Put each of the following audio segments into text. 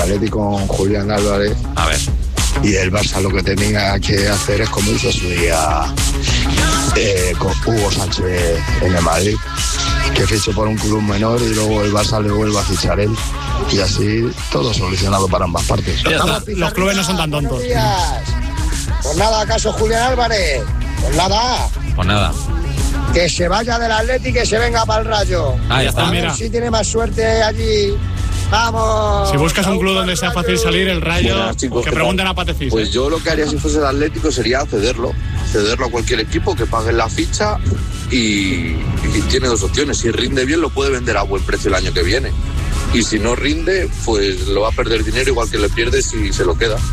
Atleti con Julián Álvarez. A ver. Y el Barça lo que tenía que hacer es como hizo su día con Hugo Sánchez en el Madrid, que fiche por un club menor y luego el Barça le vuelve a fichar él. Y así todo solucionado para ambas partes. Los clubes no son tan tontos. Pues nada, ¿acaso Julián Álvarez? Pues nada. Pues nada. Que se vaya del Atleti y que se venga para el Rayo. Ah, ya está. A ver si tiene más suerte allí. ¡Vamos! Si buscas un club donde sea fácil salir, el Rayo, Buenas, chicos, que pregunten a Patecis. Pues yo lo que haría si fuese el Atlético sería cederlo a cualquier equipo, que paguen la ficha y tiene dos opciones. Si rinde bien, lo puede vender a buen precio el año que viene. Y si no rinde, pues lo va a perder dinero igual que le pierde si se lo queda.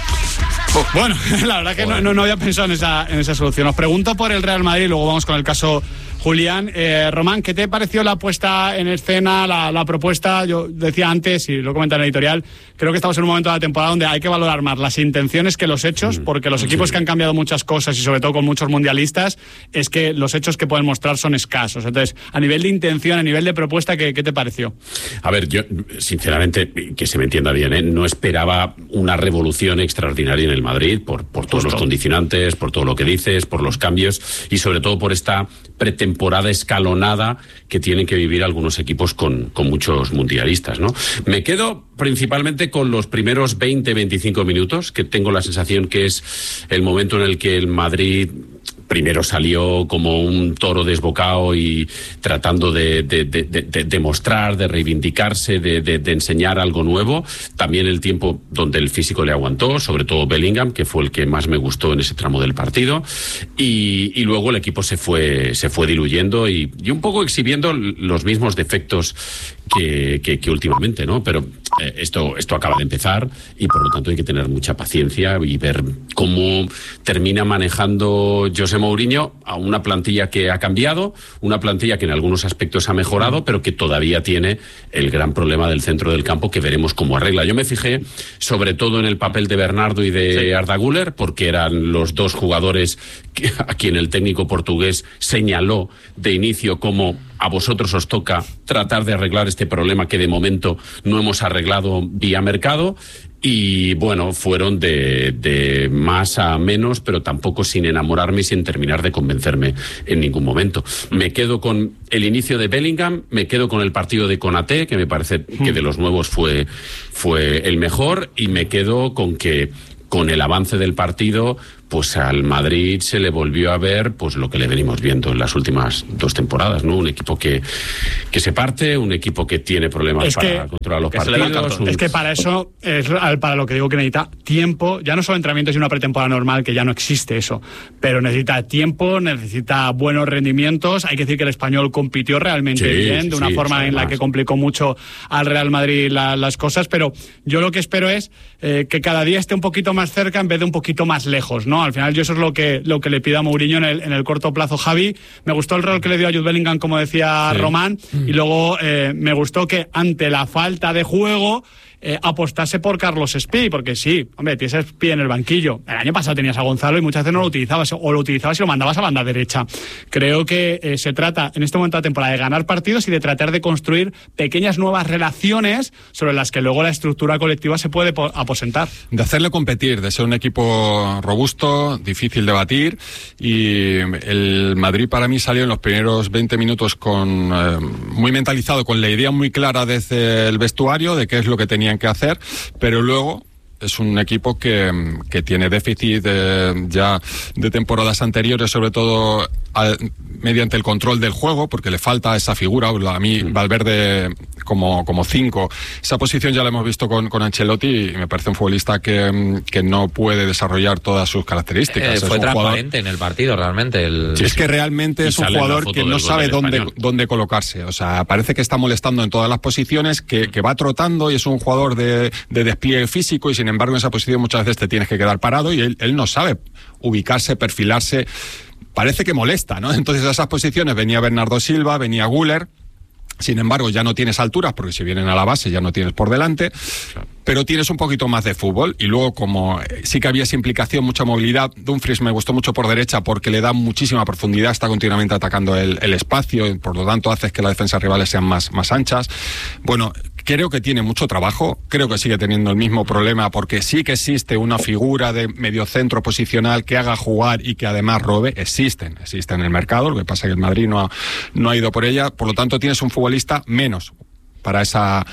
Bueno, la verdad que no había pensado en esa solución. Os pregunto por el Real Madrid, luego vamos con el caso Julián. Román, ¿qué te pareció la puesta en escena, la propuesta? Yo decía antes, y lo comenté en el editorial, creo que estamos en un momento de la temporada donde hay que valorar más las intenciones que los hechos, porque los equipos que han cambiado muchas cosas y sobre todo con muchos mundialistas, es que los hechos que pueden mostrar son escasos. Entonces, a nivel de intención, a nivel de propuesta, ¿qué te pareció? A ver, yo, sinceramente, que se me entienda bien, no esperaba una revolución extraordinaria en el Madrid por todos los condicionantes, por todo lo que dices, por los cambios y sobre todo por esta pretemporada escalonada que tienen que vivir algunos equipos con muchos mundialistas, ¿no? Me quedo principalmente con los primeros 20-25 minutos, que tengo la sensación que es el momento en el que el Madrid primero salió como un toro desbocado y tratando de mostrar, de reivindicarse, de enseñar algo nuevo. También el tiempo donde el físico le aguantó, sobre todo Bellingham, que fue el que más me gustó en ese tramo del partido. Y luego el equipo se fue diluyendo y un poco exhibiendo los mismos defectos que últimamente, ¿no? Pero esto acaba de empezar y por lo tanto hay que tener mucha paciencia y ver cómo termina manejando José Mourinho a una plantilla que ha cambiado, una plantilla que en algunos aspectos ha mejorado, pero que todavía tiene el gran problema del centro del campo que veremos cómo arregla. Yo me fijé sobre todo en el papel de Bernardo y de Arda Güler, porque eran los dos jugadores a quien el técnico portugués señaló de inicio como a vosotros os toca tratar de arreglar este problema que de momento no hemos arreglado vía mercado. Y bueno, fueron de más a menos, pero tampoco sin enamorarme y sin terminar de convencerme en ningún momento. Me quedo con el inicio de Bellingham, me quedo con el partido de Konaté, que me parece que de los nuevos fue el mejor, y me quedo con que con el avance del partido, pues al Madrid se le volvió a ver pues lo que le venimos viendo en las últimas 2 temporadas, ¿no? Un equipo que se parte, un equipo que tiene problemas para controlar los partidos. Es que para eso es para lo que digo que necesita tiempo, ya no solo entrenamientos y una pretemporada normal, que ya no existe eso, pero necesita tiempo, necesita buenos rendimientos. Hay que decir que el Español compitió realmente bien, de una forma en la que complicó mucho al Real Madrid las cosas, pero yo lo que espero es que cada día esté un poquito más cerca en vez de un poquito más lejos, ¿no? Al final yo eso es lo que le pido a Mourinho en el corto plazo. Javi, me gustó el rol que le dio a Jude Bellingham, como decía Román, y luego me gustó que ante la falta de juego apostase por Carlos Espí, porque sí, hombre, tienes a Espí en el banquillo. El año pasado tenías a Gonzalo y muchas veces no lo utilizabas, o lo utilizabas y lo mandabas a banda derecha. Creo que se trata en este momento de la temporada de ganar partidos y de tratar de construir pequeñas nuevas relaciones sobre las que luego la estructura colectiva se puede aposentar. De hacerle competir, de ser un equipo robusto, difícil de batir, y el Madrid para mí salió en los primeros 20 minutos muy mentalizado, con la idea muy clara desde el vestuario de qué es lo que tenían que hacer, pero luego es un equipo que tiene déficit ya de temporadas anteriores, sobre todo mediante el control del juego, porque le falta esa figura. A mí Valverde como 5, esa posición ya la hemos visto con Ancelotti y me parece un futbolista que no puede desarrollar todas sus características. Fue transparente en el partido realmente. Es que realmente es un jugador que no sabe dónde colocarse. O sea, parece que está molestando en todas las posiciones, que va trotando y es un jugador de despliegue físico, y sin embargo en esa posición muchas veces te tienes que quedar parado y él no sabe ubicarse, perfilarse. Parece que molesta, ¿no? Entonces a esas posiciones venía Bernardo Silva, venía Güler. Sin embargo, ya no tienes alturas, porque si vienen a la base ya no tienes por delante. pero tienes un poquito más de fútbol. Y luego, como sí que había esa implicación, mucha movilidad, Dumfries me gustó mucho por derecha porque le da muchísima profundidad, está continuamente atacando el espacio, y por lo tanto haces que las defensas rivales sean más anchas. Bueno, creo que tiene mucho trabajo, creo que sigue teniendo el mismo problema, porque sí que existe una figura de mediocentro posicional que haga jugar y que además robe. Existe en el mercado, lo que pasa es que el Madrid no ha ido por ella, por lo tanto tienes un futbolista menos para esa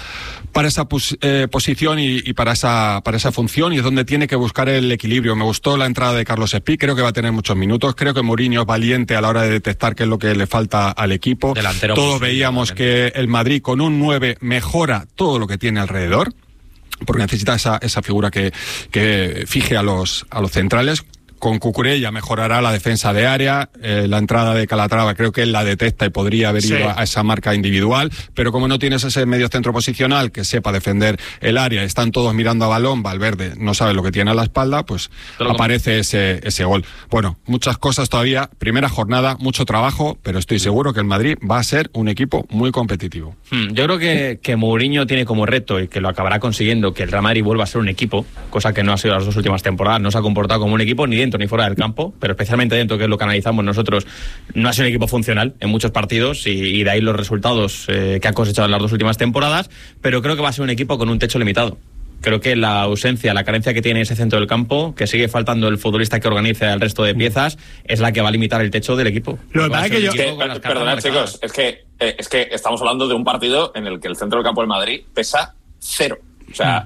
posición y para esa función, y es donde tiene que buscar el equilibrio. Me gustó la entrada de Carlos Espí, creo que va a tener muchos minutos, creo que Mourinho es valiente a la hora de detectar qué es lo que le falta al equipo. Delantero todos veíamos que el Madrid con un 9 mejora todo lo que tiene alrededor, porque necesita esa figura que fije a los centrales. Con Cucurella mejorará la defensa de área, la entrada de Calatrava creo que él la detecta y podría haber ido a esa marca individual, pero como no tienes ese medio centro posicional que sepa defender el área, están todos mirando a balón, Valverde no sabe lo que tiene a la espalda, pues aparece ese gol. Bueno, muchas cosas todavía, primera jornada, mucho trabajo, pero estoy seguro que el Madrid va a ser un equipo muy competitivo. Yo creo que Mourinho tiene como reto, y que lo acabará consiguiendo, que el Real Madrid vuelva a ser un equipo, cosa que no ha sido las 2 últimas temporadas, no se ha comportado como un equipo ni dentro ni fuera del campo, pero especialmente dentro, que es lo que analizamos nosotros, no ha sido un equipo funcional en muchos partidos, y de ahí los resultados que ha cosechado en las 2 últimas temporadas, pero creo que va a ser un equipo con un techo limitado. Creo que la ausencia, la carencia que tiene ese centro del campo, que sigue faltando el futbolista que organice el resto de piezas, es la que va a limitar el techo del equipo. Lo que pasa es que perdonad, chicos, es que estamos hablando de un partido en el que el centro del campo del Madrid pesa 0. O sea,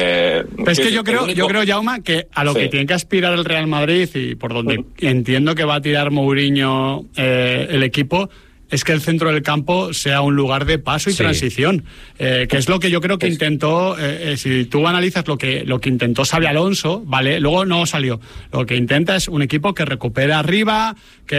es que yo creo, Jaume, que a lo que tiene que aspirar el Real Madrid, y por donde entiendo que va a tirar Mourinho el equipo, es que el centro del campo sea un lugar de paso y transición, que es lo que yo creo que intentó, si tú analizas lo que intentó Xabi Alonso, ¿vale? Luego no salió. Lo que intenta es un equipo que recupere arriba,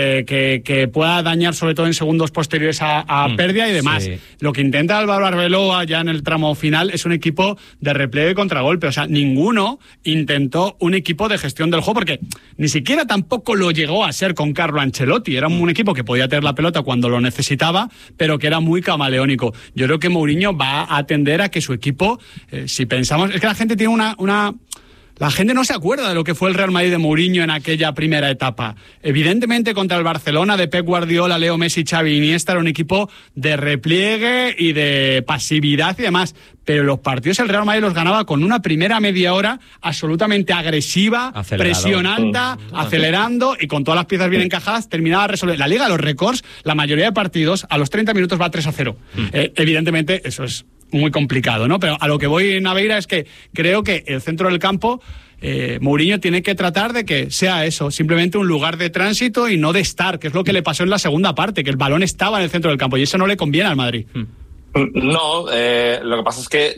que pueda dañar sobre todo en segundos posteriores a pérdida y demás. Sí. Lo que intenta Álvaro Arbeloa ya en el tramo final es un equipo de repliegue y contragolpe. O sea, ninguno intentó un equipo de gestión del juego, porque ni siquiera tampoco lo llegó a ser con Carlo Ancelotti. Era un equipo que podía tener la pelota cuando lo necesitaba, pero que era muy camaleónico. Yo creo que Mourinho va a atender a que su equipo, si pensamos, es que la gente tiene la gente no se acuerda de lo que fue el Real Madrid de Mourinho en aquella primera etapa. Evidentemente, contra el Barcelona de Pep Guardiola, Leo Messi, Xavi, Iniesta, era un equipo de repliegue y de pasividad y demás. Pero los partidos el Real Madrid los ganaba con una primera media hora absolutamente agresiva, presionante, acelerando, y con todas las piezas bien encajadas terminaba resolver. La Liga de los Récords, la mayoría de partidos, a los 30 minutos va 3-0. Evidentemente, eso es muy complicado, ¿no? Pero a lo que voy, Naveira, es que creo que el centro del campo, Mourinho tiene que tratar de que sea eso, simplemente un lugar de tránsito y no de estar, que es lo que le pasó en la segunda parte, que el balón estaba en el centro del campo, y eso no le conviene al Madrid. No, lo que pasa es que